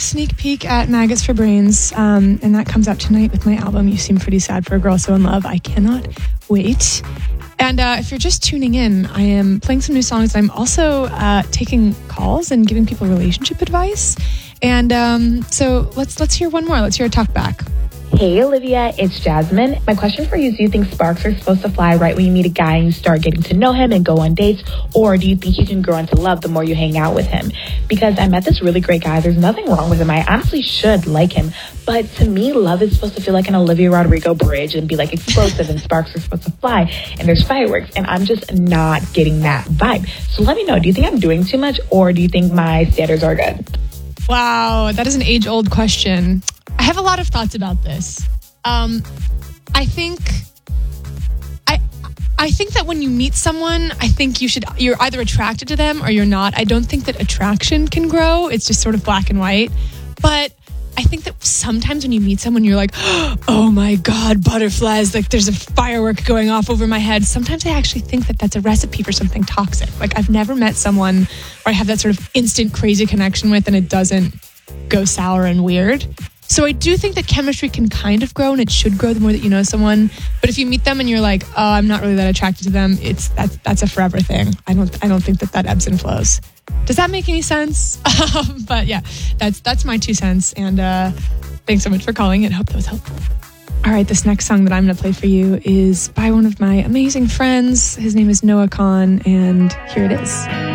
sneak peek at Maggots for Brains, and that comes out tonight with my album, You Seem Pretty Sad for a Girl So in Love. I cannot wait. And if you're just tuning in, I am playing some new songs. I'm also taking calls and giving people relationship advice. And so let's hear one more. Let's hear a talk back. Hey, Olivia, it's Jasmine. My question for you is, do you think sparks are supposed to fly right when you meet a guy and you start getting to know him and go on dates? Or do you think you can grow into love the more you hang out with him? Because I met this really great guy. There's nothing wrong with him. I honestly should like him. But to me, love is supposed to feel like an Olivia Rodrigo bridge and be like explosive, and sparks are supposed to fly and there's fireworks. And I'm just not getting that vibe. So let me know, do you think I'm doing too much, or do you think my standards are good? Wow, that is an age-old question. I have a lot of thoughts about this. I think that when you meet someone, I think you're either attracted to them or you're not. I don't think that attraction can grow. It's just sort of black and white. But I think that sometimes when you meet someone, you're like, oh my God, butterflies, like there's a firework going off over my head. Sometimes I actually think that that's a recipe for something toxic. Like, I've never met someone where I have that sort of instant crazy connection with and it doesn't go sour and weird. So I do think that chemistry can kind of grow, and it should grow the more that you know someone. But if you meet them and you're like, oh, I'm not really that attracted to them, that's a forever thing. I don't think that ebbs and flows. Does that make any sense? But yeah, that's my 2 cents. And thanks so much for calling it. Hope that was helpful. All right, this next song that I'm going to play for you is by one of my amazing friends. His name is Noah Kahan, and here it is.